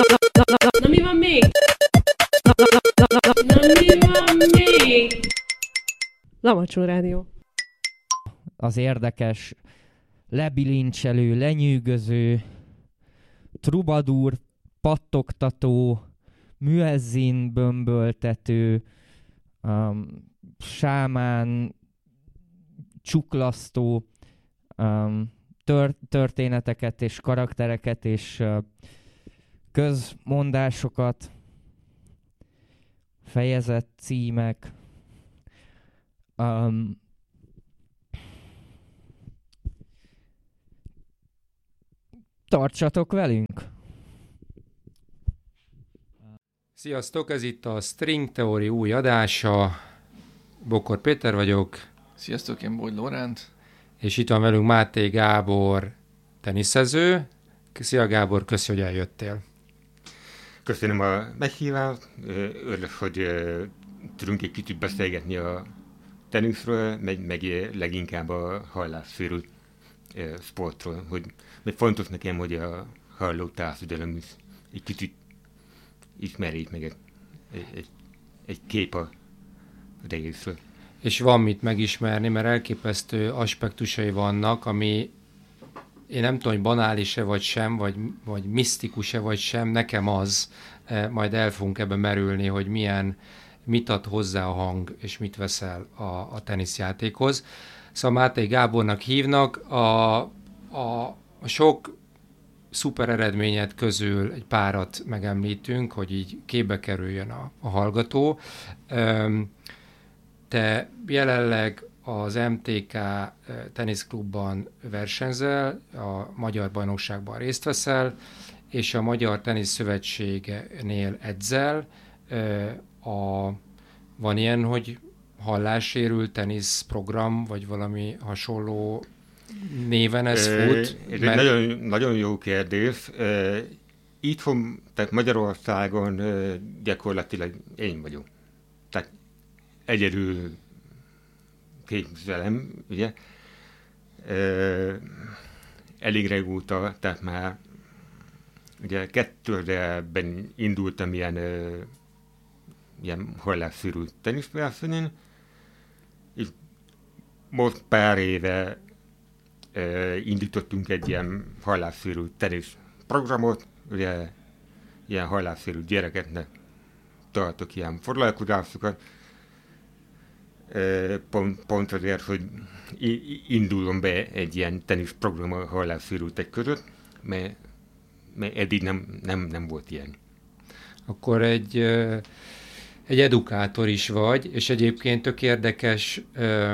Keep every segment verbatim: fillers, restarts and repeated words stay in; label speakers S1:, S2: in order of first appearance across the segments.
S1: Na mi van még? Na mi van még? Lamacsó Rádió.
S2: Az érdekes, lebilincselő, lenyűgöző, trubadúr, pattogtató, müezzin bömböltető, um, sámán, csuklasztó um, tör- történeteket és karaktereket és uh, közmondásokat, fejezet címek. Um, tartsatok velünk!
S3: Sziasztok, ez itt a String Theory új adása. Bokor Péter vagyok.
S4: Sziasztok, én Bogy Lóránt.
S3: És itt van velünk Máté Gábor, teniszező. Szia Gábor, köszi, hogy eljöttél.
S5: Köszönöm a meghívást. Örülök, hogy tudunk egy kicsit beszélgetni a teniszről, meg, meg leginkább a hallássérült sportról. Hogy, mert fontos nekem, hogy a halló társadalom is egy kicsit ismerjék meg egy, egy, egy kép a egészről.
S3: És van mit megismerni, mert elképesztő aspektusai vannak, ami én nem tudom, hogy banális-e vagy sem, vagy, vagy misztikus-e vagy sem, nekem az, majd el fogunk ebbe merülni, hogy milyen, mit ad hozzá a hang, és mit veszel a, a teniszjátékhoz. Szóval Máté Gábornak hívnak, a, a, a sok szuper eredményed közül egy párat megemlítünk, hogy így képbe kerüljön a, a hallgató. Te jelenleg az em té ká teniszklubban versenyzel, a Magyar Bajnokságban részt veszel, és a Magyar Tenisz Szövetségnél edzel. A, van ilyen, hogy hallássérült teniszprogram, vagy valami hasonló néven ez fut?
S5: Ez mert... egy nagyon, nagyon jó kérdés. Itthon, tehát Magyarországon gyakorlatilag én vagyok. Tehát egyedül képzelem, ugye. Elég régóta, tehát már ugye kétezerben indultam ilyen, ilyen hallássérült teniszversenyen, és most pár éve Uh, indítottunk egy ilyen hallássérült tenisz programot, ugye ilyen hallássérült gyerekeknek tartok ilyen foglalkozásokat, uh, pont, pont azért, hogy indulom be egy ilyen tenisz program a hallássérültek között, mert, mert eddig nem, nem, nem volt ilyen.
S3: Akkor egy, egy edukátor is vagy, és egyébként tök érdekes,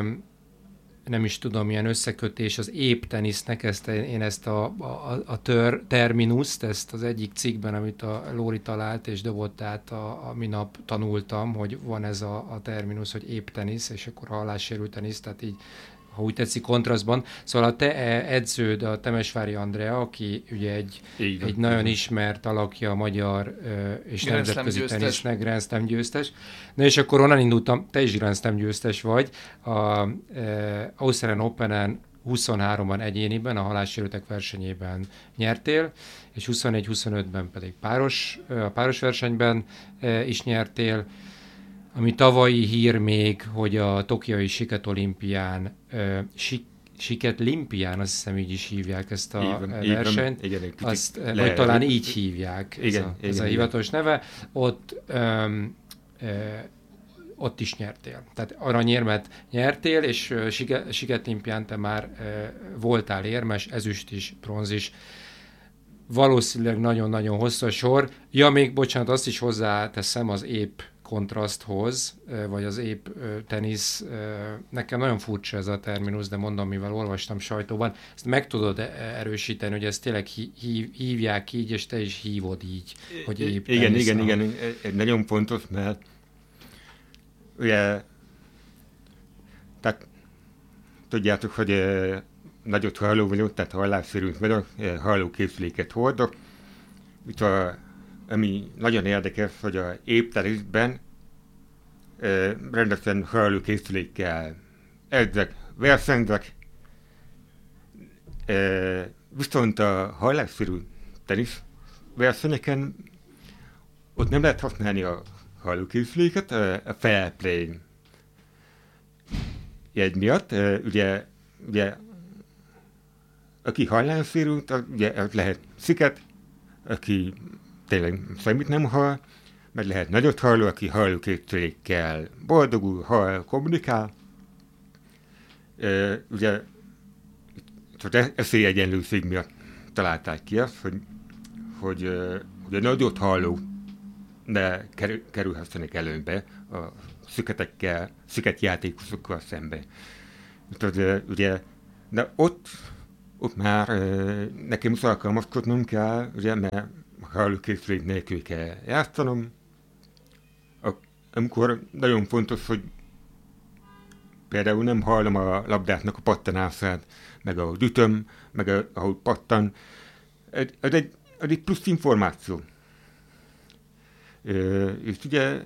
S3: nem is tudom, milyen összekötés az épp tenisznek, ezt, én ezt a, a, a tör, terminuszt, ezt az egyik cikkben, amit a Lóri talált és dobott át, a, a minap tanultam, hogy van ez a, a terminus, hogy épp tenisz, és akkor hallássérült tenisz, tehát így, ha úgy tetszik, kontrasztban. Szóval a te edződ, a Temesvári Andrea, aki ugye egy, egy nagyon ismert alakja a magyar és
S4: Grand
S3: nemzetközi tenisznek, Grand Slam győztes. Na és akkor onnan indultam, te is Grand Slam győztes vagy, a e, Australian Openen huszonháromban egyéniben, a hallássérültek versenyében nyertél, és huszonnégy huszonötben pedig páros, a páros versenyben e, is nyertél. Ami tavalyi hír még, hogy a tokiói Siket olimpián, uh, Sik, Siket limpián, azt hiszem így is hívják ezt a igen, versenyt, igen, igen, azt, le, vagy talán így hívják, igen, ez, a, igen, ez a hivatalos neve, ott, um, uh, ott is nyertél. Tehát aranyérmet nyertél, és uh, Siket, Siket limpián te már uh, voltál érmes, ezüst is, bronz is. Valószínűleg nagyon-nagyon hosszú a sor. Ja, még bocsánat, azt is hozzáteszem az épp kontraszthoz, vagy az épp tenisz. Nekem nagyon furcsa ez a terminus, de mondom, mivel olvastam sajtóban, ezt meg tudod erősíteni, hogy ezt tényleg hív, hívják így, és te is hívod így, hogy épp
S5: igen,
S3: tenisz.
S5: Igen, igen, igen, nagyon fontos, mert ugye, tehát tudjátok, hogy nagyot halló vagyok, tehát hallássérült vagyok, hallókészüléket hordok, úgyhogy ami nagyon érdekes, hogy a épp teniszben eh, rendesen hallókészülékkel edzek, versenyzek, eh, viszont a hallássérült tenisz versenyeken ott nem lehet használni a hallókészüléket, a fair play jegy miatt. Ugye, ugye aki hallássérült, ugye az lehet sziket, aki tényleg semmit nem hall, meg lehet nagyot halló, aki hallókészülékkel boldogul, hall, kommunikál. Ugye az esélyegyenlőség miatt találták ki azt, hogy, hogy ugye nagyot halló ne kerülhessenek előnybe a szüketekkel, szüket játékosokkal szembe. Ugye, ugye, de ott, ott már nekem is alkalmazkodnom kell, ugye, mert hallókészülék nélkül kell játszanom. Amikor nagyon fontos, hogy például nem hallom a labdáknak a pattanását, meg ahogy ütöm, meg a, ahogy pattan. Ez egy, ez egy plusz információ. Ö, és ugye,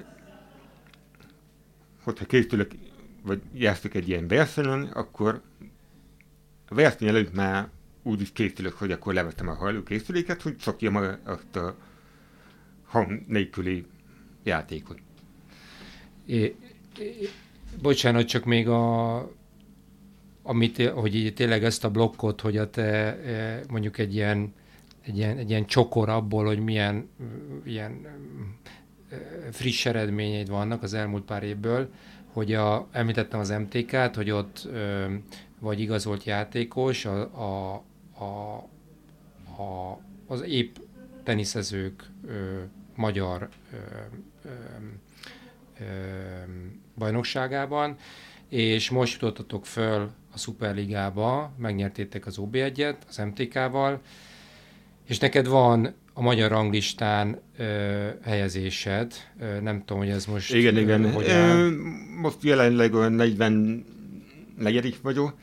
S5: hogyha készülök, vagy játszok egy ilyen versenyen, akkor a verseny előtt már úgy is készülök, hogy akkor levettem a hallókészüléket, hogy szokjam azt a hang nélküli játékot.
S3: É, é, bocsánat, csak még a, amit, hogy így tényleg ezt a blokkot, hogy a te mondjuk egy ilyen, egy ilyen, egy ilyen csokor abból, hogy milyen ilyen friss eredményeid vannak az elmúlt pár évből, hogy a, említettem az em té ká-t, hogy ott ö, vagy igazolt játékos, a, a, a, a, az épp teniszezők ö, magyar ö, ö, ö, bajnokságában, és most jutottatok föl a Szuperligába, megnyertétek az o bé egyet az em té ká-val, és neked van a magyar ranglistán ö, helyezésed. Ö, nem tudom, hogy ez most...
S5: Igen,
S3: ö,
S5: igen.
S3: Hogy
S5: Ö, most jelenleg olyan negyvennegyedik vagyok.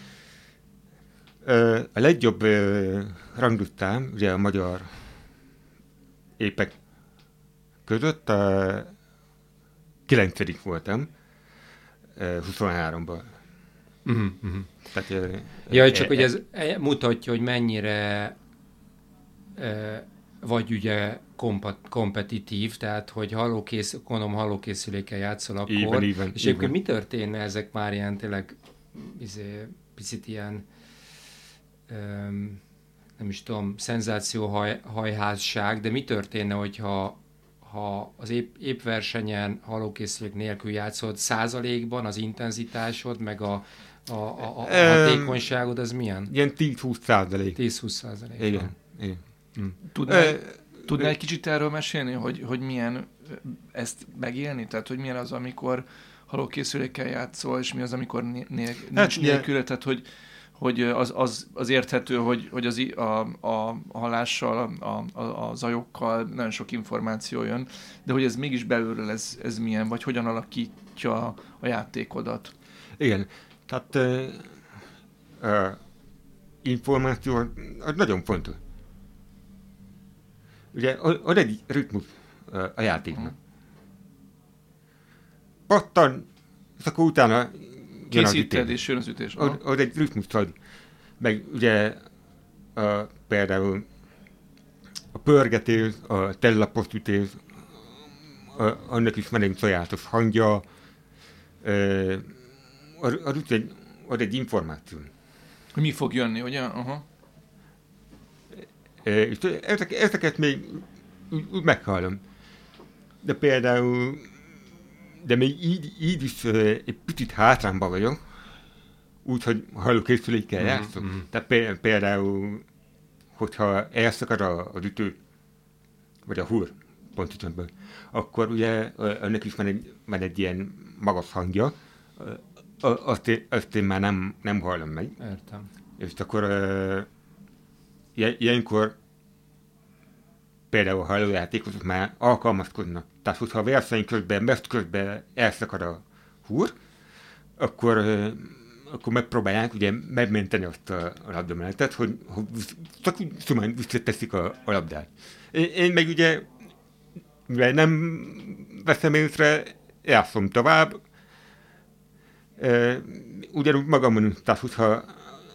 S5: Ö, a legjobb ö, ranglistán, ugye a magyar épek között a kilencedik voltam, huszonháromban.
S3: Uh-huh, uh-huh.
S5: Tehát, ö,
S3: ja, csak
S5: e,
S3: hogy ez mutatja, hogy mennyire ö, vagy ugye kompat, kompetitív, tehát hogy hallókész, gondolom hallókészülékkel játszol akkor.
S5: Íven, íven,
S3: és
S5: íven.
S3: egyébként mi történne ezek már ilyen tényleg izé, picit ilyen öm, nem is tudom, szenzációhajházság, de mi történne, hogyha ha az épp, épp versenyen hallókészülék nélkül játszod, százalékban az intenzitásod, meg a, a, a, a hatékonyságod, az milyen?
S5: Ilyen tíz-húsz százalék.
S3: tíz-húsz százalék.
S5: Igen, igen.
S4: Tudnál,
S5: Ö,
S4: tudnál
S5: ö,
S4: egy kicsit erről mesélni, hogy, hogy milyen ezt megélni? Tehát, hogy milyen az, amikor hallókészülékkel játszol, és mi az, amikor né- né- nincs
S5: ugye-
S4: nélküle, tehát, hogy, hogy az, az, az érthető, hogy, hogy az, i- a, a, a hallással, a, a, a zajokkal nagyon sok információ jön, de hogy ez mégis belülről ez, ez milyen, vagy hogyan alakítja a játékodat?
S5: Igen, tehát uh, uh, információ az nagyon fontos. Ugye ad egy ritmus uh, a játéknak. Pattan, és akkor utána jön az
S4: Készíted,
S5: ütés.
S4: és jön az ütés.
S5: Ad, ad egy ritmust ad. Meg ugye uh, például a pörgetés, a tellapos ütés, uh, annak is van egy sajátos hangja, uh, ad, ad, egy, ad egy információ.
S4: Hogy mi fog jönni, ugye? Aha.
S5: Uh, és ezek, ezeket még úgy, úgy meghallom. De például, de még így, így is uh, egy picit hátrányban vagyok, úgyhogy hallókészülékkel
S3: Mhm,
S5: játszok.
S3: mhm.
S5: Tehát pé- például, hogyha elszakad a, az ütő, vagy a húr, pontosabban, akkor ugye uh, ennek is van egy, van egy ilyen magas hangja, uh, azt, én, azt én már nem, nem hallom meg.
S3: Értem.
S5: És akkor uh, ilyen- ilyenkor például a hallójátékosok már alkalmazkodnak. Tehát, hogyha a verseny közben, meszt közben elszakad a húr, akkor, uh, akkor megpróbálják ugye megmenteni azt a, a labdamenetet, hogy, hogy csak úgy szumán visszateszik a, a labdát. Én, én meg ugye, mivel nem veszem észre, játszom tovább, uh, ugyanúgy magamon, tehát hogyha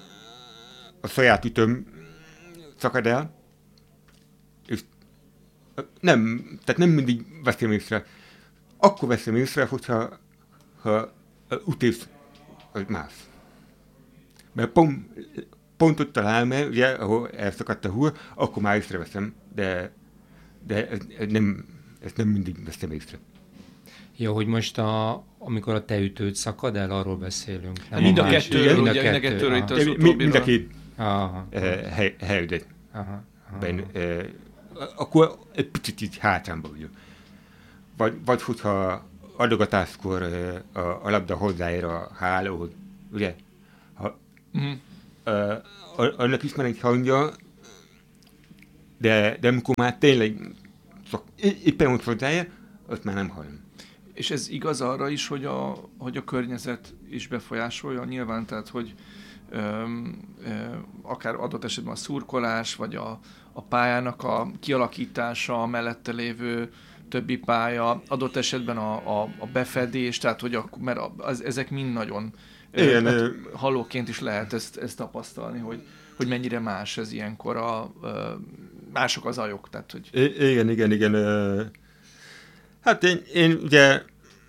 S5: a saját ütöm szakad el, és nem, tehát nem mindig veszem észre. Akkor veszem észre, hogyha ha utész, hogy más. Mert pont, pont ott talál, mert ugye, ahol elszakadt a hull, akkor már észreveszem, de, de ez, ez nem, ezt nem mindig veszem észre.
S3: Jó, hogy most a, amikor a teütőt szakad el, arról beszélünk. Nem
S4: Mind a
S3: más-
S4: kettőről,
S3: mind a
S4: ugye, mind a
S3: kettő,
S4: kettőről itt
S3: aha.
S4: az
S5: Mi-
S4: utóbbiról.
S5: Mind a két
S3: Aha,
S5: eh, hely, helydet.
S3: aha, aha.
S5: Ben, eh, akkor egy picit így hátrányba vagyok. Vagy, vagy hogyha adogatáskor eh, a, a labda hozzáér a hálóhoz, ugye? Ha,
S4: Mhm.
S5: eh, annak is van egy hangja, de, de amikor már tényleg szok, éppen ott hozzáér, azt már nem hallom.
S4: És ez igaz arra is, hogy a, hogy a környezet is befolyásolja nyilván, tehát hogy öm, ö, akár adott esetben a szurkolás, vagy a, a pályának a kialakítása, a mellette lévő többi pálya, adott esetben a, a, a befedés, tehát hogy a, mert a, az, ezek mind nagyon ö,
S5: Igen,
S4: mert
S5: ö,
S4: hallóként is lehet ezt, ezt tapasztalni, hogy, hogy mennyire más ez ilyenkor, a, ö, mások az ajok, tehát hogy
S5: I- igen, igen, igen. ö, Hát én, én ugye,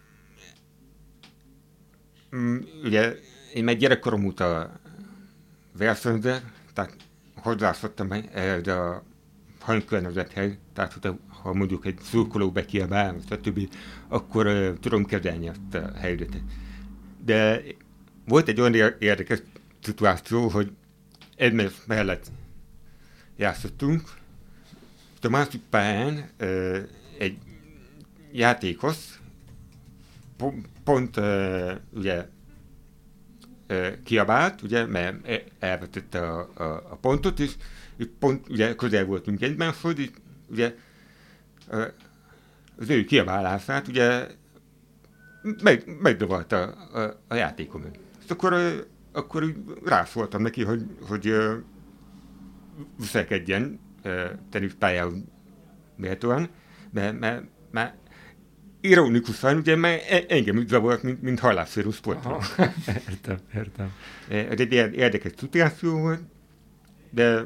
S5: mm, ugye, én meg gyerekkorom óta versenyzek, tehát hozzászoktam ehhez a hangkörnyezethez, tehát hogyha, ha mondjuk egy szurkoló bekiabál, stb., akkor uh, tudom kezelni azt a helyzetet. De volt egy olyan ér- érdekes szituáció, hogy egymás mellett játszottunk, és a másik pályán uh, egy játékos pont, pont uh, ugye uh, kiabált, ugye, mert e- elvetette a, a, a pontot, és, és pont ugye közel voltunk egymáshoz, és ugye uh, az ő kiabálását ugye meg, megdobalta a, a, a játékom. És akkor, uh, akkor úgy rászóltam neki, hogy, hogy uh, viselkedjen uh, teniszpályához méltóan, mert, mert, mert ironikusan, ugye, mert e- engem úgy zavart, mint, mint hallásszérű sportról.
S3: Aha. Értem, értem.
S5: Ez egy ilyen érdekes szituáció volt, de,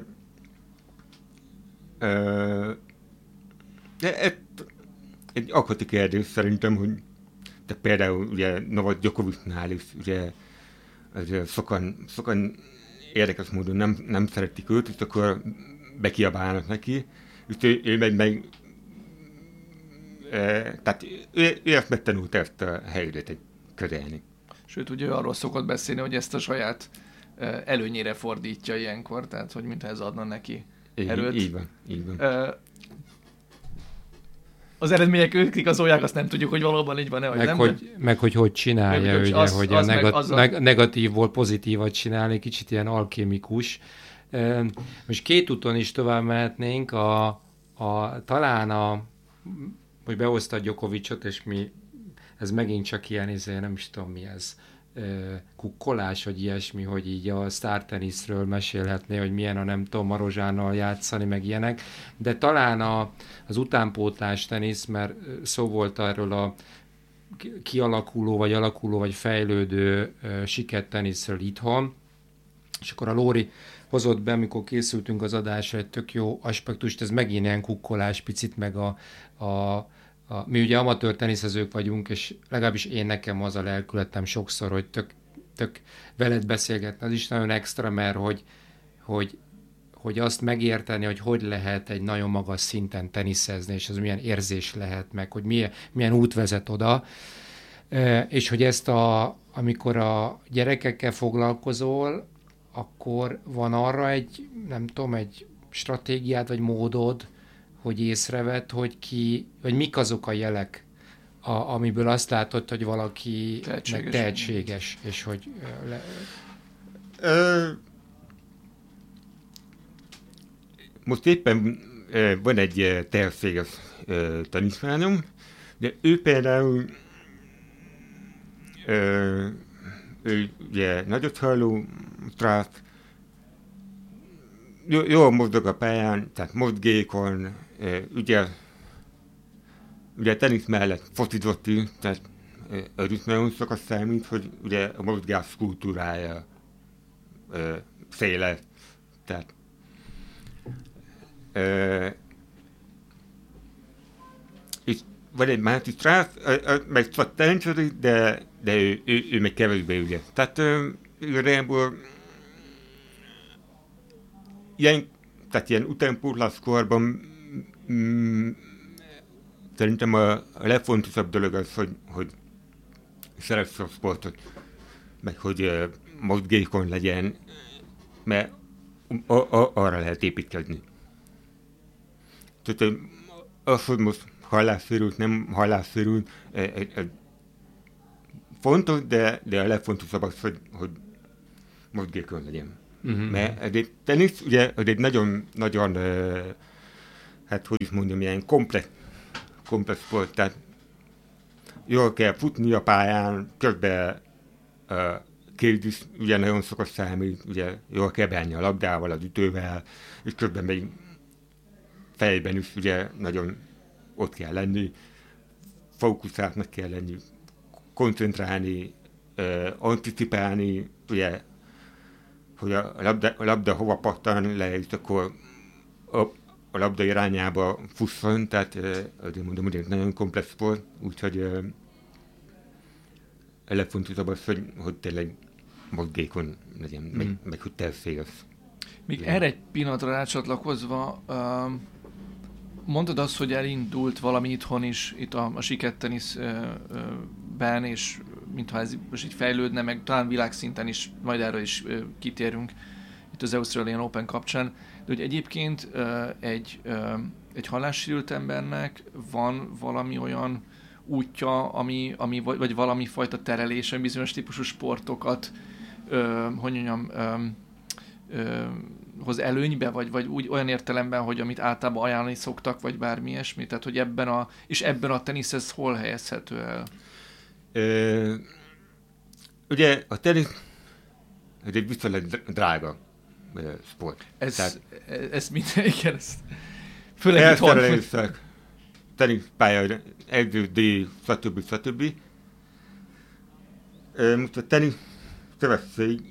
S5: ö, de ez egy akati kérdés szerintem, hogy de például ugye Novak Djokovicnál is ugye az sokan, sokan érdekes módon nem, nem szeretik őt, és akkor bekiabálnak neki, és ő, ő meg, meg e, tehát ő, ő ezt megtanulta ezt a helyzetet kezelni.
S4: sőt, ugye ő arról szokott beszélni, hogy ezt a saját ö, előnyére fordítja ilyenkor, tehát hogy mintha ez adna neki erőt.
S5: Így, így van, így van.
S4: Ö, az eredmények ők igazolják, azt nem tudjuk, hogy valóban így van-e, vagy
S3: Meg
S4: nem.
S3: hogy, meg hogy hogy csinálja,
S4: Meg, hogy
S3: ugye,
S4: az-
S3: hogy
S4: az
S3: a
S4: meg
S3: negat,
S4: az a-
S3: neg, negatívból pozitívat csinálni, kicsit ilyen alkémikus. Ö, Most két úton is tovább mehetnénk, a, a, talán a, hogy behozta Djokovicot, és mi, ez megint csak ilyen, izé, nem is tudom mi ez, ö, kukkolás, vagy ilyesmi, hogy így a sztárteniszről mesélhetné, hogy milyen a nem tudom Marozsánnal játszani, meg ilyenek, de talán a, az utánpótlás tenisz, mert szó volt erről a kialakuló, vagy alakuló, vagy fejlődő uh, siketteniszről itthon, és akkor a Lóri hozott be, amikor készültünk az adásra, egy tök jó aspektust, ez megint ilyen kukkolás picit, meg a, a, a mi ugye amatőr teniszezők vagyunk, és legalábbis én nekem az a lelkületem sokszor, hogy tök, tök veled beszélgetni, az is nagyon extra, mert hogy, hogy hogy azt megérteni, hogy hogy lehet egy nagyon magas szinten teniszezni, és az milyen érzés lehet meg, hogy milyen, milyen út vezet oda, és hogy ezt a, amikor a gyerekekkel foglalkozol, akkor van arra egy, nem tudom, egy stratégiád, vagy módod, hogy észrevedd, hogy ki, vagy mik azok a jelek, a, amiből azt látod, hogy valaki
S4: Tehetséges.
S3: meg tehetséges, és hogy le,
S5: Ö, most éppen ö, van egy ö, tehetséges ö, tanítványom, de ő például ö, ő ugye nagyot halló srác, jó, jól mozog a pályán, tehát mozgékon, ö, ugye, ugye tenisz mellett focizott is, tehát ö, az is nagyon sokat számít, hogy ugye a mozgás kultúrája ö, széles, tehát Ö, van egy másik srác, meg csak táncolni, de, de ő, ő, ő meg kevésbé ugye. Tehát igazából ilyen, tehát ilyen utánpótláskorban mm, szerintem a, a legfontosabb dolog az, hogy, hogy szeress a sportot, meg hogy uh, mozgékony legyen, mert a, a, arra lehet építkezni. Tehát az, hogy most hallásszérült, nem hallásszérült, e, e, e, fontos, de, de a legfontosabb az, hogy, hogy mozgékony legyen. Uh-huh. Mert ez egy tenisz, ugye, ez egy nagyon, nagyon, uh, hát hogy is mondjam, ilyen komplex, komplex sport, tehát jól kell futni a pályán, közben uh, kéz is ugye nagyon sokat számít, ugye jól kell beállni a labdával, az ütővel, és közben még fejben is ugye nagyon ott kell lenni, fókuszáltnak kell lenni, koncentrálni, uh, anticipálni, ugye, hogy a labda, a labda hova pattan le, és akkor a, a labda irányába fusszon, tehát uh, azért mondom, hogy ez nagyon komplex sport, úgyhogy uh, a legfontosabb az, hogy, hogy tényleg mozgékony legyen, mm. meg, meg hogy tervfélsz.
S4: Még erre egy pillanatra rácsatlakozva, uh, mondtad azt, hogy elindult valami itthon is, itt a, a siketteniszben, és mintha ez most így fejlődne, meg talán világszinten is, majd erről is uh, kitérünk itt az Australian Open kapcsán, de hogy egyébként uh, egy, uh, egy hallássérült embernek van valami olyan útja, ami, ami, vagy valami fajta terelés, ami bizonyos típusú sportokat ö, hogy mondjam, ö, ö, hoz előnybe, vagy, vagy úgy olyan értelemben, hogy amit általában ajánlani szoktak, vagy bármi ilyesmi, tehát hogy ebben a, és ebben a tenisz ez hol helyezhető el?
S5: Ö, ugye a tenisz ez egy viszonylag drága sport.
S4: Ez,
S5: tehát,
S4: ez minden, igen, ez főleg itthon.
S5: Elszerelőszak, teniszpálya, edződíj, stb. stb. Most a tenisz szövetség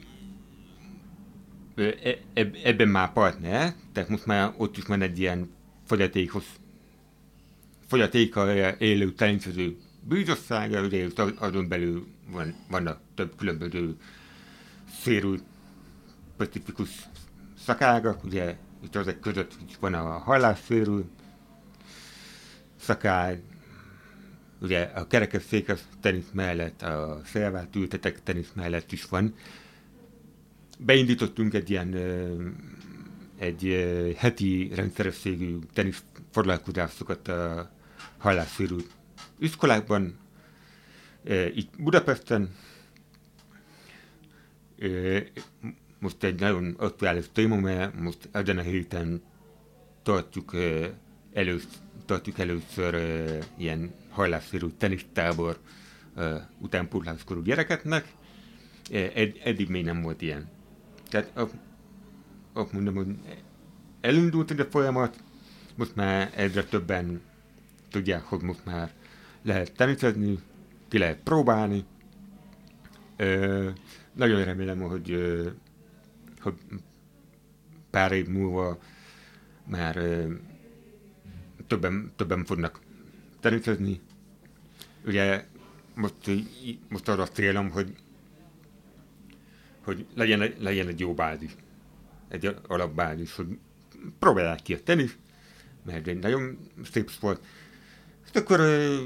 S5: ebben már partner, tehát most már ott is van egy ilyen fogyatékos, fogyatékkal élő teniszező bűzossága, ugye azon belül van, vannak több különböző szérül specifikus szakágak, ugye itt azok között van a hallásszérül szakág, ugye a kerekesszékes tenisz mellett, a szélvált ültetek tenisz mellett is van. Beindítottunk egy ilyen egy heti rendszerességű tenisz foglalkozásokat a hallásszérült iskolákban, itt Budapesten. Most egy nagyon aktuális téma, mert most ezen a héten tartjuk először tartjuk először uh, ilyen hallásszérült tenisztábor uh, utánpótláskorú gyerekeknek. Uh, ed- eddig még nem volt ilyen. Tehát azt mondom, hogy elindult ez a folyamat, most már egyre többen tudják, hogy most már lehet teniszezni, ki lehet próbálni. Uh, nagyon remélem, hogy, uh, hogy pár év múlva már uh, Többen, többen fognak teniszezni. Ugye most, most arra célom, hogy, hogy legyen, legyen egy jó bázis, egy alapbázis, hogy próbálják ki a tenisz, mert egy nagyon szép sport. És akkor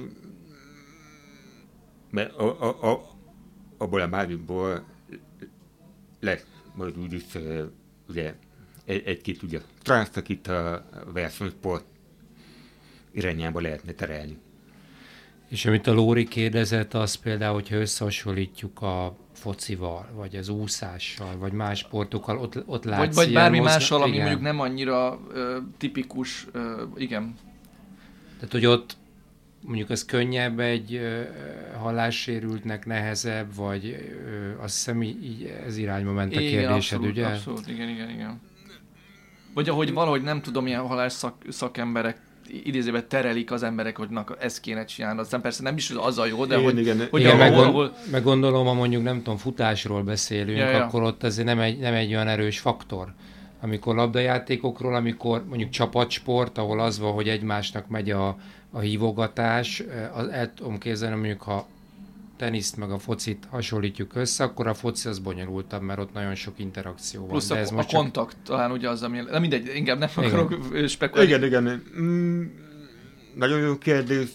S5: mert a, a, a, abból a bázisból lesz majd úgyis ugye, egy-két ugye trásztak itt a versenysport irányába lehetne terelni.
S3: És amit a Lóri kérdezett, az például, hogyha összehasonlítjuk a focival, vagy az úszással, vagy más sportokkal, ott, ott látsz
S4: Vagy, vagy bármi
S3: mozna...
S4: mással, ami
S3: igen.
S4: mondjuk nem annyira ö, tipikus, ö, igen.
S3: Tehát, hogy ott mondjuk az könnyebb egy ö, hallássérültnek, nehezebb, vagy ö, azt hiszem így ez irányba ment a
S4: igen,
S3: kérdésed,
S4: abszolút,
S3: ugye?
S4: Abszolút, igen, igen, igen. Vagy ahogy valahogy nem tudom, ilyen halás szak, szakemberek idézőben terelik az emberek, hogy na, ezt kéne csinálni. Aztán persze nem is az a jó, de
S5: igen,
S4: hogy,
S5: igen,
S4: hogy
S3: igen,
S4: ahol,
S3: meg,
S4: ahol...
S3: meg gondolom, ha mondjuk nem tudom, futásról beszélünk,
S4: ja, ja.
S3: akkor ott azért nem egy, nem egy olyan erős faktor amikor labdajátékokról, amikor mondjuk csapatsport, ahol az van, hogy egymásnak megy a, a hívogatás, az, el tudom képzelni, mondjuk ha teniszt meg a focit hasonlítjuk össze, akkor a foci az bonyolultabb, mert ott nagyon sok interakció van.
S4: Plusz
S3: De
S4: a,
S3: ez
S4: a
S3: most
S4: kontakt csak... talán ugye az, ami... De mindegy, inkább nem
S3: Igen.
S4: akarok spekulálni.
S5: Igen, igen. Mm, nagyon jó kérdés.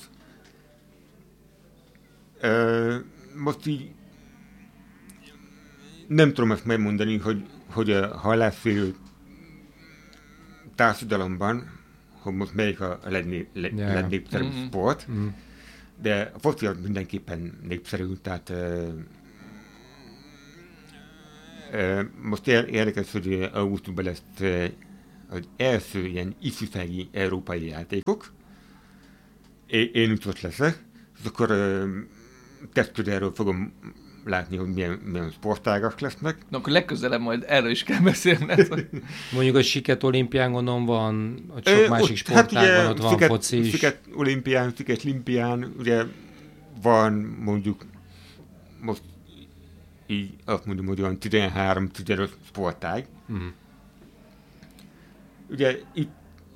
S5: Uh, most így nem tudom ezt megmondani, hogy, hogy a hallásszélő társadalomban, hogy most melyik a legné, le,
S3: Yeah.
S5: legnépszerűbb
S4: Mhm.
S5: sport,
S3: Mm.
S5: de a foci az mindenképpen népszerű, tehát uh, uh, most ér- érdekes, hogy augusztusban lesz uh, az első ilyen ifjúsági európai játékok. É- én is ott leszek, és akkor uh, testközelről fogom látni, hogy milyen, milyen sportágak lesznek.
S4: Na, akkor legközelebb majd erről is kell beszélned. hogy-
S3: Mondjuk a Siket olimpián gondolom van, ott sok
S5: Ö,
S3: másik
S5: ott,
S3: sportágban, ott van
S5: Sziget,
S3: foci is.
S5: Sziget olimpián, Sziget limpián, ugye van mondjuk most így azt mondom, hogy olyan tizenhárom-tizenöt sportág.
S3: Mm.
S5: Ugye itt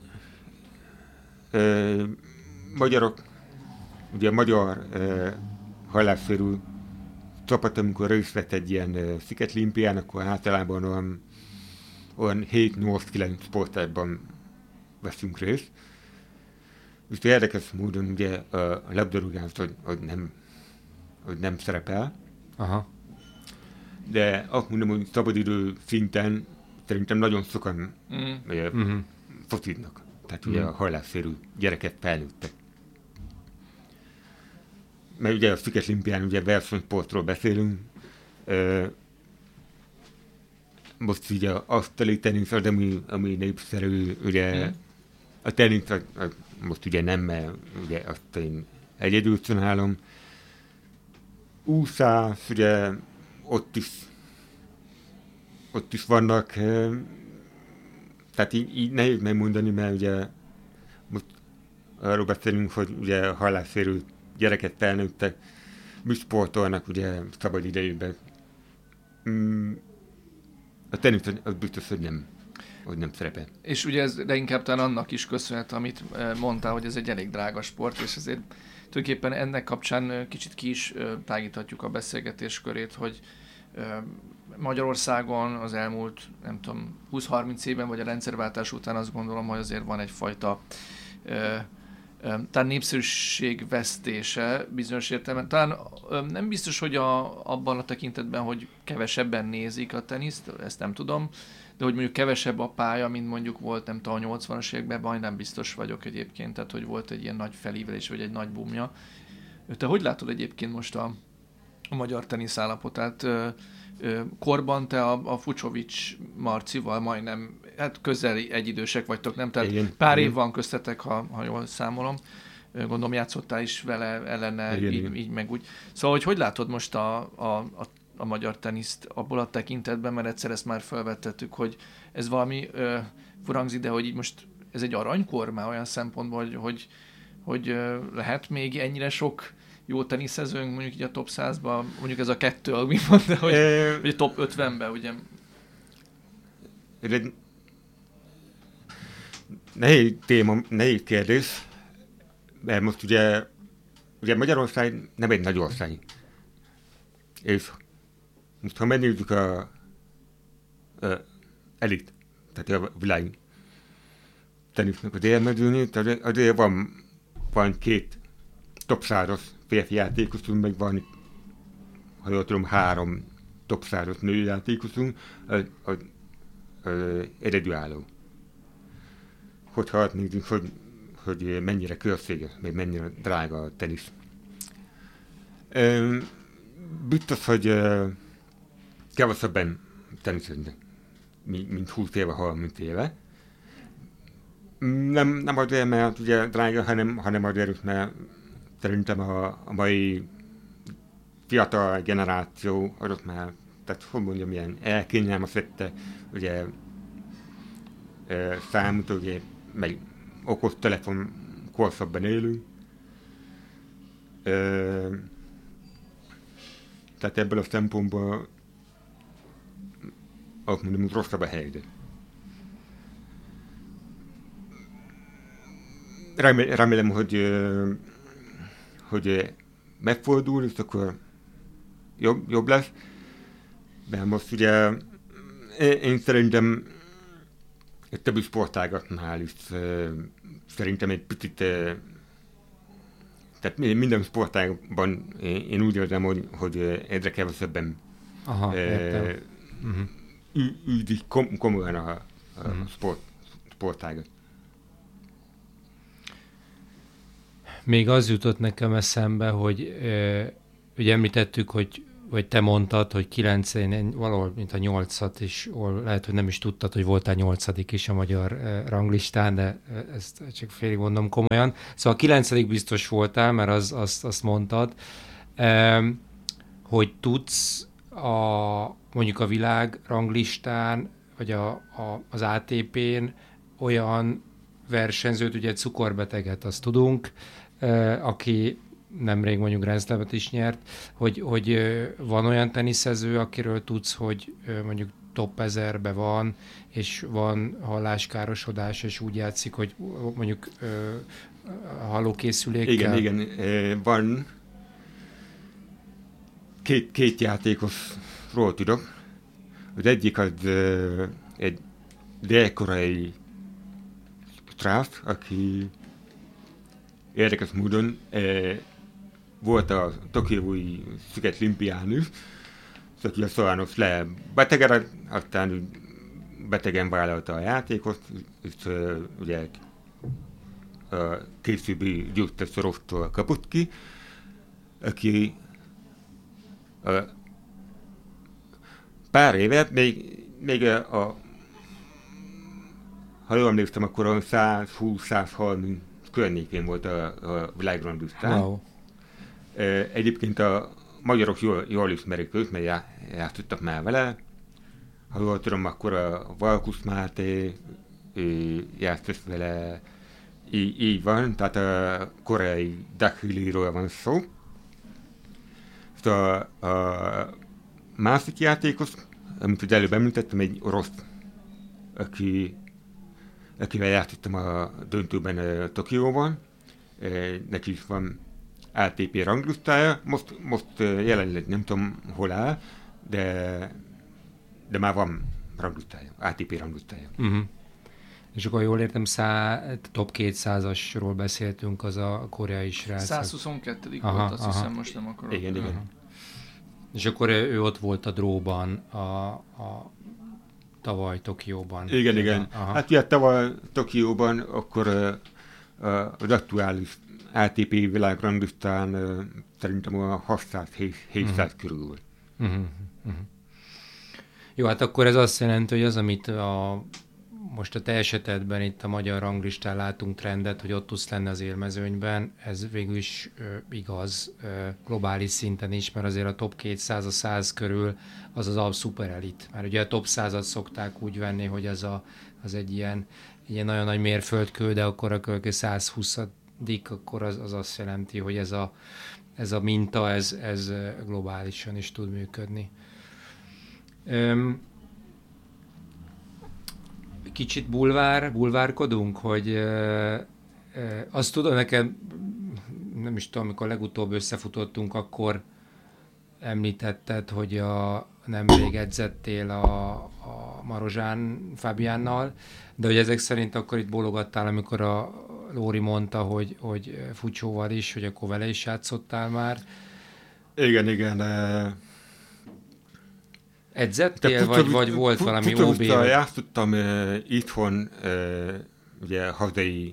S5: ö, magyarok, ugye magyar ö, hallásszérű csapat, amikor részt vett egy ilyen ö, Sziget limpián, akkor általában olyan, olyan hét-nyolc-kilenc sportágban veszünk részt. És érdekes módon ugye a labdarúgás, hogy, hogy, nem, hogy nem szerepel,
S3: Aha.
S5: de azt mondom, hogy szabadidő szinten szerintem nagyon sokan
S4: Mm.
S5: ö,
S3: Mm-hmm.
S5: fociznak. Tehát ugye
S3: Mhm.
S5: a hallásszérű gyerekek felnőttek. Mert ugye a Sziget limpián ugye versenysportról beszélünk. Ö, most így a asztali tenisz az, ami, ami népszerű, ugye
S4: Mhm.
S5: a tenisz az, az most ugye nem, mert ugye azt én egyedül csinálom. Úszás, ugye ott is ott is vannak, ö, tehát így, így nehéz megmondani, mert ugye most arról beszélünk, hogy ugye a hallásszérű gyerekek felnőttek, mi sportolnak ugye szabad idejükben. Mm, a tenisz az- az biztos, hogy nem, hogy nem szerepel.
S4: És ugye ez de inkább talán annak is köszönhet, amit eh, mondtál, hogy ez egy elég drága sport, és ezért tulajdonképpen ennek kapcsán eh, kicsit ki is eh, tágíthatjuk a beszélgetés körét, hogy eh, Magyarországon az elmúlt, nem tudom, húsz-harminc évben, vagy a rendszerváltás után azt gondolom, hogy azért van egyfajta eh, eh, talán népszerűség vesztése bizonyos értelemben. Talán eh, nem biztos, hogy a, abban a tekintetben, hogy kevesebben nézik a teniszt, ezt nem tudom, de hogy mondjuk kevesebb a pálya, mint mondjuk volt, nem tudom, a nyolcvanas években, majdnem biztos vagyok egyébként, tehát hogy volt egy ilyen nagy felívelés, vagy egy nagy bumja. Te hogy látod egyébként most a, a magyar tenisz állapotát? Ö, ö, korban te a, a Fucsovics Marcival majdnem, hát közel egyidősek vagytok, nem? Tehát
S5: Igen,
S4: pár
S5: igen.
S4: év van köztetek, ha, ha jól számolom. Ö, Gondolom játszottál is vele, ellene,
S5: Igen,
S4: így,
S5: igen.
S4: így meg úgy. Szóval, hogy hogy látod most a, a, a a magyar teniszt abból a tekintetben, mert egyszer ezt már felvettettük, hogy ez valami ö, furangzik, de hogy így most ez egy aranykor már olyan szempontból, hogy, hogy, hogy ö, lehet még ennyire sok jó teniszezőnk, mondjuk így a top százban, mondjuk ez a kettő, ami mondta, hogy,
S5: Ö,
S4: hogy a top ötvenben, ugye?
S5: Ez egy nehéz téma, nehéz kérdés, mert most ugye, ugye Magyarország nem egy nagy ország. És most ha megnézzük a, a elit, tehát a világ tenisznek az élmezőnét, azért, azért van, van két top százas férfi játékosunk, meg van, ha jól tudom, három top százas női játékosunk, az, az, az egyedülálló. Hogyha azt nézzük, hogy, hogy mennyire költséges, meg mennyire drága a tenisz. Üm, Biztos, hogy uh, kevesebben teniszeznek, mint húsz éve, harminc éve. Nem, nem azért, mert ugye drága, hanem, hanem azért, mert szerintem a, a mai fiatal generáció, azok már, tehát hogy mondjam, ilyen elkényelmesette, ugye uh, számítógép, meg okostelefon korszakban élünk. Uh, Tehát ebből a szempontból azt mondom, hogy rosszabb a helyzet. remélem, remélem hogy, hogy megfordul, és akkor jobb, jobb lesz. De most ugye én szerintem egy többi sportágatnál is szerintem egy picit, tehát minden sportágban én úgy érzem, hogy, hogy egyre kevesebben
S3: Aha, értem. Uh-huh.
S5: űzik kom, komolyan a, a
S3: uh-huh.
S5: sport, sportágat.
S3: Még az jutott nekem eszembe, hogy ugye említettük, hogy vagy te mondtad, hogy kilenc, én valahol, mint a nyolcat is, lehet, hogy nem is tudtad, hogy voltál nyolcadik is a magyar uh, ranglistán, de uh, ezt csak félig mondom komolyan. Szóval a kilencedik biztos voltál, mert az, azt, azt mondtad, um, hogy tudsz a, mondjuk a világ ranglistán, vagy a, a, az á té pén olyan versenyzőt, ugye egy cukorbeteget, azt tudunk, uh, aki nemrég mondjuk Grand Slamet is nyert, hogy, hogy van olyan teniszező, akiről tudsz, hogy mondjuk top ezerbe van, és van halláskárosodás, és úgy játszik, hogy mondjuk hallókészülékkel.
S5: Igen, igen, van két, két játékosról tudok. Az egyik az egy dél-koreai srác, aki érdekes módon volt a tokiói sziget-olimpián is, aki a Szolánok le betegedett, aztán betegen vállalta a játékot, és uh, ugye a későbbi győztes Szorosztól kapott ki, aki uh, pár évet, még, még a, a ha jól emlékszem, akkor a száz húsz száz harminc környékén volt a, a világranglistán.
S3: Wow.
S5: Egyébként a magyarok jól, jól ismerik őt, mert já, játszottak már vele. Ha jól tudom, akkor a Valkusz Máté játszott vele, így, így van, tehát a koreai Dakhiliról van szó. Szóval a, a másik játékos, amit az előbb említettem, egy orosz, aki, akivel játszottam a döntőben a Tokióban. Neki is van á té pé ranglistája, most, most jelenleg nem tudom hol áll, de, de már van ranglistája, á té pé ranglistája.
S3: Uh-huh. És akkor jól értem, szá, top kétszázasról beszéltünk, az a koreai srác.
S4: száz huszonkettő
S3: Aha,
S4: volt, azt
S3: aha.
S4: hiszem, most nem akarok.
S5: Igen, igen.
S3: Aha. És akkor ő ott volt a dróban, a, a tavaly Tokióban.
S5: Igen, igen.
S3: Aha.
S5: Hát ugye tavaly Tokióban akkor uh, az aktuális á té pé világranglistán uh, szerintem a hatszáz-hétszáz uh-huh. körül volt.
S3: Uh-huh. Uh-huh. Jó, hát akkor ez azt jelenti, hogy az, amit a, most a te esetedben itt a magyar ranglistán látunk trendet, hogy ott tudsz lenni az élmezőnyben, ez végül is ö, igaz ö, globális szinten is, mert azért a top kétszáz, a száz körül az az a szuper elit. Mert ugye a top százat szokták úgy venni, hogy az, a, az egy ilyen, ilyen nagyon nagy mérföldkő, de akkor a kölkő száz huszadik, akkor az, az azt jelenti, hogy ez a, ez a minta, ez, ez globálisan is tud működni. Öm, kicsit bulvár, bulvárkodunk, hogy ö, ö, azt tudom, nekem, nem is tudom, amikor legutóbb összefutottunk, akkor említetted, hogy a, nemrég edzettél a, a Marozsán Fábiánnal, de hogy ezek szerint akkor itt bólogattál, amikor a Lóri mondta, hogy, hogy Fucsóval is, hogy akkor vele is játszottál már.
S5: Igen, igen. E...
S3: Edzettél, vagy,
S5: Pucsovic,
S3: vagy volt valami ó bé?
S5: Játszottam e, itthon, e, ugye hazai,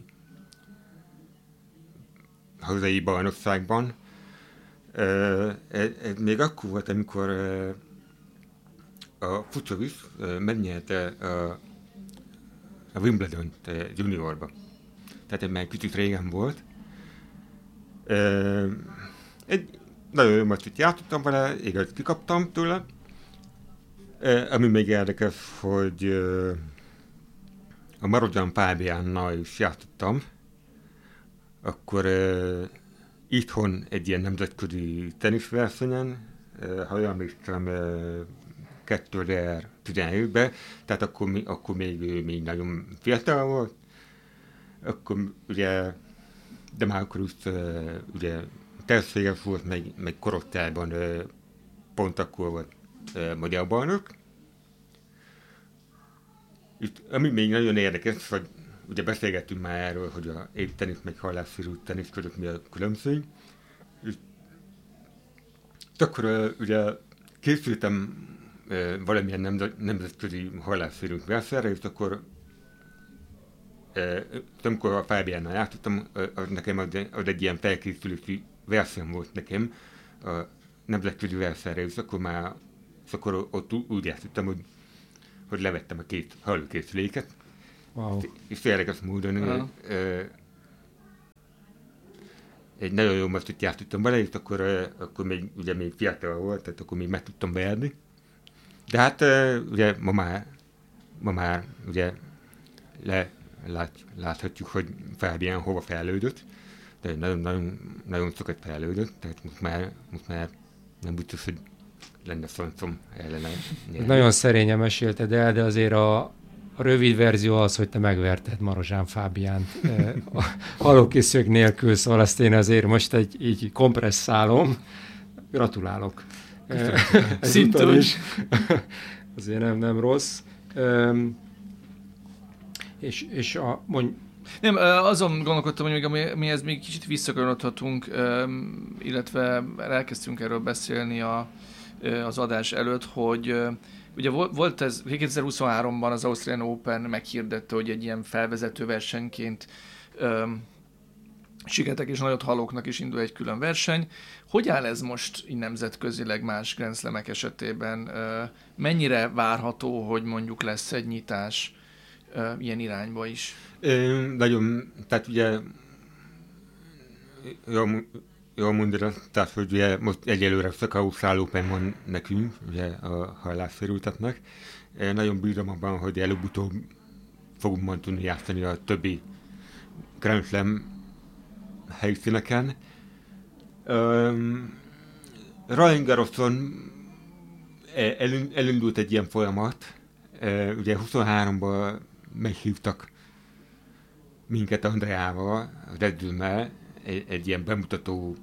S5: hazai bajnokságban. E, ez, ez még akkor volt, amikor e, a Pucsovic e, megnyerte a, a Wimbledon-t e, juniorba. Tehát ez már kicsit régen volt. E, egy nagyon jó meccset játszottam vele, igaz, kikaptam tőle. E, ami még érdekes, hogy e, a Marozsán Fábiánnal is játszottam. Akkor e, itthon egy ilyen nemzetközi teniszversenyen, e, ha jól emlékszem, e, kétezer-tizenhétben, tehát akkor, akkor még, még nagyon fiatal volt. Akkor ugye de már akkor úgy, ugye tervséges volt, meg, meg korosztályban pont akkor volt magyar bajnok. Itt, ami még nagyon érdekes, hogy ugye beszélgettünk már erről, hogy a éptenisz meg hallásszérült tenisz között mi a különbség. És akkor ugye készültem valamilyen nemzetközi hallásszérült versenyre, és akkor amikor a Fábiánnal játszottam, az nekem az, az egy ilyen felkészülési verseny volt nekem a nemzetközi versenyre, és akkor már és akkor ott úgy játszottam, hogy, hogy levettem a két hallókészüléket.
S3: Wow.
S5: És érdekes módon uh-huh. egy nagyon jó meccsét játszottam vele, és akkor, akkor még, ugye még fiatal volt, tehát akkor még meg tudtam beadni. De hát ugye ma már, ma már ugye le, lát, láthatjuk, hogy Fábián hova fejlődött, de nagyon, nagyon, nagyon sokat fejlődött, tehát most már, most már nem biztos, hogy lenne szancom ellene.
S3: Nagyon szerényen mesélted el, de azért a, a rövid verzió az, hogy te megverted Marozsán Fábiánt a halókészülék nélkül, szóval ezt én azért most egy, így kompresszálom. Gratulálok.
S4: Szintén is.
S3: Azért nem, nem rossz. Um, és, és a, mondj...
S4: Nem, azon gondolkodtam, hogy még, mihez még kicsit visszakanyarodhatunk, illetve elkezdtünk erről beszélni a, az adás előtt, hogy ugye volt ez, kétezer-huszonháromban az Australian Open meghirdette, hogy egy ilyen felvezető versenyként siketek és nagyot halóknak is indul egy külön verseny. Hogy áll ez most így nemzetközileg más Grand Slamek esetében? Mennyire várható, hogy mondjuk lesz egy nyitás ilyen irányba is?
S5: É, nagyon, tehát ugye jól, jól mondod, tehát hogy ugye most egyelőre csak Ausztrál Open van nekünk, ugye a hallásszérülteknek. Nagyon bízom abban, hogy előbb-utóbb fogunk majd tudni játszani a többi Grand Slam helyszíneken. Um, Roland Garroson elindult egy ilyen folyamat, uh, ugye huszonháromban meghívtak minket Andreával, az edzőmmel egy, egy ilyen bemutató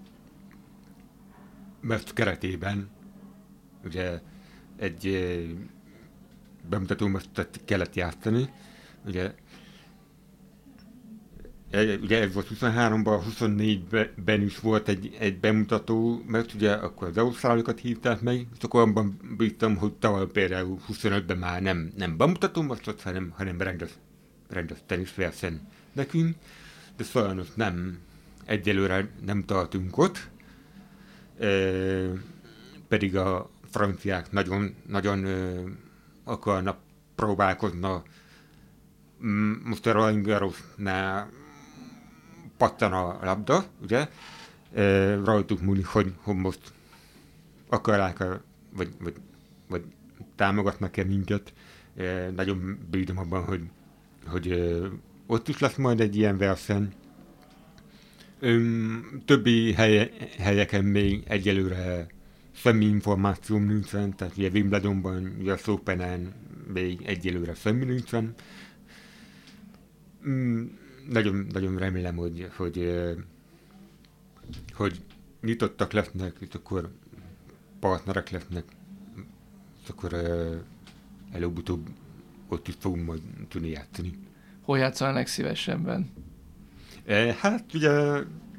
S5: meccs keretében, ugye egy uh, bemutató meccset kellett játszani, ugye Ugye ez volt huszonháromban, huszonnégyben is volt egy, egy bemutató, mert ugye akkor az ausztrálokat hívták meg, és akkor abban bíztam, hogy tavaly például huszonötben már nem, nem bemutató most, hanem, hanem rendes, rendes teniszverseny nekünk, de sajnos nem, egyelőre nem tartunk ott, e, pedig a franciák nagyon, nagyon e, akarnak próbálkozna, most a Roland Garrosnál pattan a labda, ugye, e, rajtuk múlik, hogy, hogy most akarják, a, vagy, vagy, vagy támogatnak-e minket. E, nagyon bízom abban, hogy, hogy e, ott is lesz majd egy ilyen verseny. E, többi helye, helyeken még egyelőre semmi információm nincsen, tehát ugye Wimbledonban, ugye a Openen még egyelőre semmi nincsen. Mm, nagyon, nagyon remélem, hogy, hogy, hogy nyitottak lesznek, és akkor partnerek lesznek, és akkor előbb-utóbb ott is fogunk majd tudni játszani.
S4: Hol játszol legszívesebben?
S5: Hát ugye,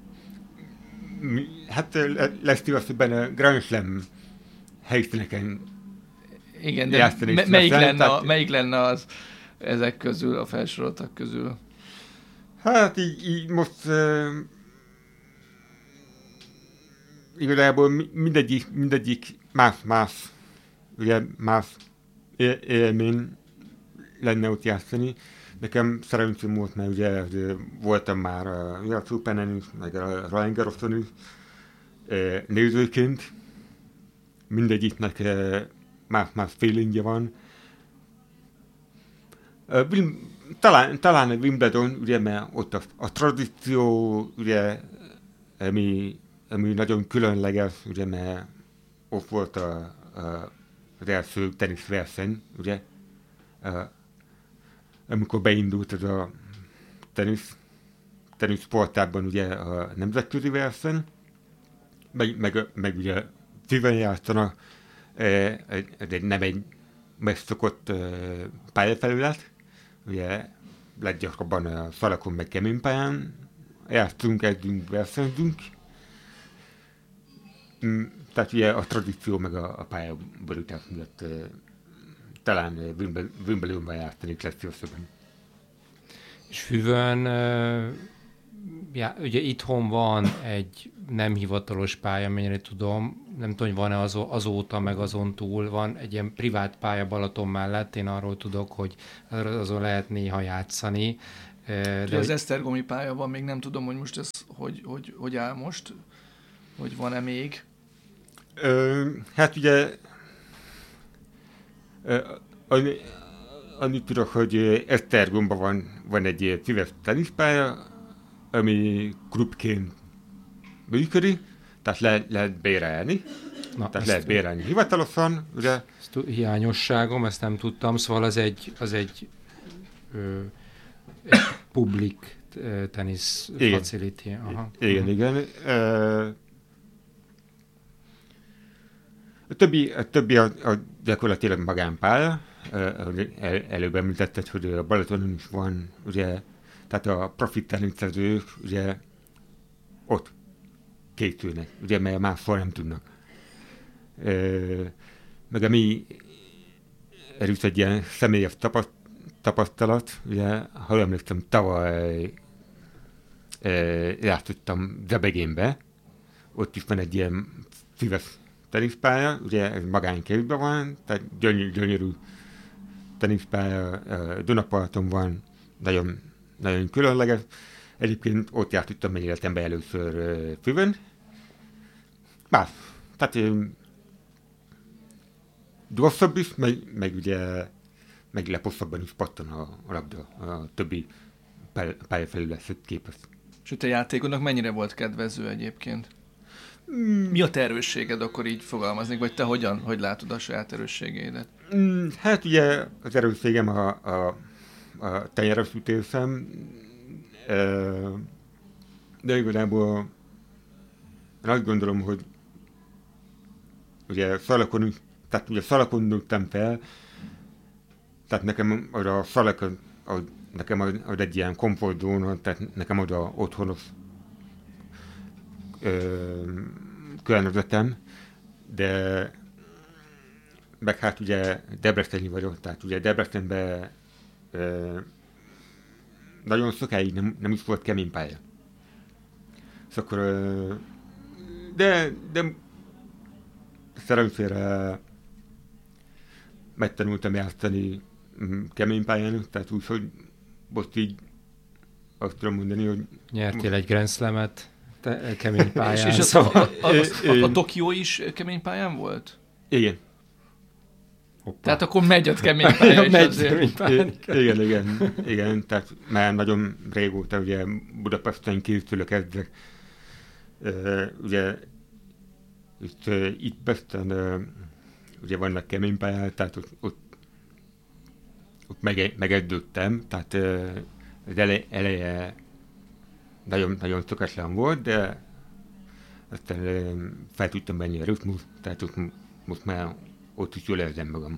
S5: hát lesz szívesebben a Grand Slam helyszíneken.
S4: Igen, de me- melyik, lenne, tehát... melyik lenne az ezek közül, a felsoroltak közül?
S5: Hát így, így most uh, igazából mindegyik, mindegyik más-más, ugye más élmény lenne ott játszani. Nekem szerencsém volt, mert ugye voltam már a U S Openen is, meg a Roland Garroson is uh, nézőként. Mindegyiknek uh, más-más feelingje van. Uh, Talán, talán a Wimbledon, ugye, mert ott a, a tradíció, ugye, ami, ami nagyon különleges, ugye, mert ott volt a, a, az első teniszverseny, ugye, a, amikor beindult ez a tenisz, teniszsportában ugye a nemzetközi verseny, meg, meg, meg ugye Füven játszanak, ez egy, nem egy megszokott pályafelület, ugye leggyakrabban a szalakon meg keménypályán játszunk, edzünk, versenyzünk. Tehát ugye a tradíció meg a, a pályaborítás miatt uh, talán uh, Wimbledonban játszani Legszívesebben.
S3: És Füvön, uh, já, ugye itthon van egy nem hivatalos pálya, mennyire tudom, nem tudom, hogy van-e az, azóta, meg azon túl, van egy ilyen privát pálya Balaton mellett, én arról tudok, hogy azon lehet néha játszani.
S4: Uh, de az esztergomi pálya van, még nem tudom, hogy most ez hogy, hogy, hogy áll most, hogy van-e még.
S5: Ö, hát ugye annyit tudok, hogy Esztergomban van, van egy füves teniszpálya, ami klubként működik, tehát le, lehet bérelni. Na, tehát lehet bérelni hivatalosan, ugye?
S3: Ezt hiányosságom, ezt nem tudtam, szóval az egy, az egy, ö, egy public tenisz facility. Aha.
S5: Igen, igen. Ö, A többi, a, többi a, a gyakorlatilag magánpálya, ahogy el, előbb említetted, hogy a Balatonon is van, ugye, tehát a profit teniszezők, ugye, ott készülnek, ugye, mert máshol nem tudnak. E, meg ami erős egy ilyen személyes tapasztalat, ugye, ha emlékszem, tavaly e, játszottam Zebegénbe, ott is van egy ilyen szíves teniszpálya, ugye ez magánkézben van, tehát gyönyörű, gyönyörű teniszpálya, Dunaparton van, nagyon, nagyon különleges. Egyébként ott játszottam meg életemben először Füvön. Más, tehát gyorsabb is, meg, meg ugye meg leposszabban is pattan a, a labda, a többi pályafelülethez képest.
S4: És a játékodnak mennyire volt kedvező egyébként? Mi a te erősséged, akkor így fogalmazni, vagy te hogyan, hogy látod a saját erősségeidet?
S5: Hát ugye az erősségem a, a, a tenyeres ütésem, de igazából én azt gondolom, hogy ugye szalakon, tehát ugye szalakon nőttem fel, tehát nekem oda a szalak, nekem az egy ilyen komfortzóna, tehát nekem oda otthonos környezetem, de meg hát ugye Debreceni vagyok, tehát ugye Debrecenben ö, nagyon sokáig nem, nem is volt kemény pálya. Szóval akkor, ö, de, de szerencsére megtanultam játszani kemény pályán, tehát úgy, hogy most így azt tudom mondani, hogy...
S3: Nyertél egy Grand Slamet kemény pályán.
S4: És, és szóval... a, a, a, a, a Tokió is kemény pályán volt?
S5: Igen.
S4: Hoppá. Tehát akkor megy a kemény pályán is azért.
S5: Igen, igen, igen, tehát már nagyon régóta ugye Budapesten készülök ezzel. Uh, ugye itt, uh, itt Pesten uh, ugye vannak kemény pályák, tehát ott, ott, ott mege, megedződtem, tehát uh, az ele, eleje nagyon, nagyon szokatlan volt, de aztán uh, fel tudtam menni a ritmus, tehát ott, most már ott is jól érzem magam.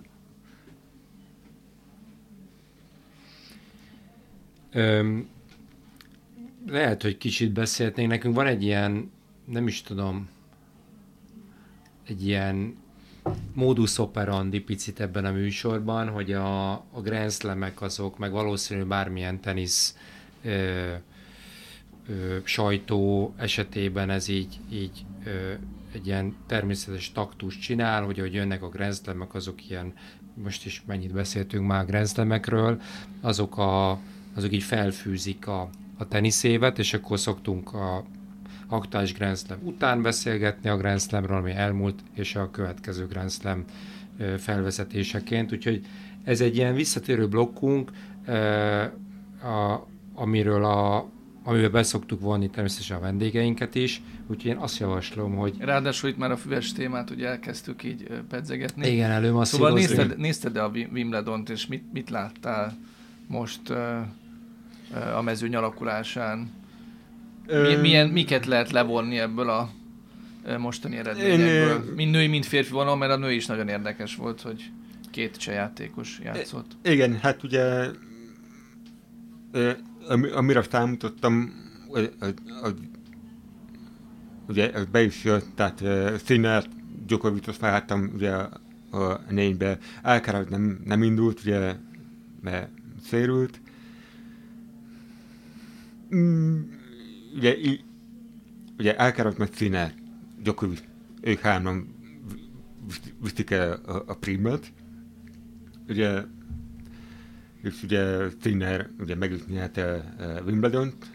S3: Öm, lehet, hogy kicsit beszélhetnénk. Nekünk van egy ilyen, nem is tudom, egy ilyen modus operandi picit ebben a műsorban, hogy a, a Grand Slamek azok, meg valószínűleg bármilyen tenisz ö, ö, sajtó esetében ez így, így ö, egy ilyen természetes taktust csinál, hogy ahogy jönnek a Grand Slamek, azok ilyen, most is mennyit beszéltünk már Grand Slamekről, azok, a, azok így felfűzik a, a teniszévet, és akkor szoktunk a aktuális Grand Slam után beszélgetni a Grand Slamról, ami elmúlt, és a következő Grand Slam felvezetéseként. Úgyhogy ez egy ilyen visszatérő blokkunk, a, amiről a amiben beszoktuk vonni természetesen a vendégeinket is, úgyhogy én azt javaslom, hogy...
S4: Ráadásul itt már a füves témát ugye elkezdtük így pedzegetni.
S3: Igen,
S4: Szóval
S3: előmasszírozni.
S4: nézted, nézted a Wimbledont, és mit, mit láttál most uh, uh, a mezőny alakulásán? Mi, milyen, miket lehet levonni ebből a mostani eredményekből?
S5: Én,
S4: mind női, mind férfi vonal, mert a nő is nagyon érdekes volt, hogy két cseh játékos játszott.
S5: Igen, hát ugye amire számítottam, az, az, az, ugye ez be is jött, tehát Sinner, Djokovicot felháttam ugye a, a négybe. Alcaraz nem, nem indult, ugye, mert szérült. Mm, ugye, ugye Alcaraz meg Sinner, Djokovic, ők hárman viszik el a, a primet. Ugye, és ugye Sinner ugye meg is nyerte Wimbledont,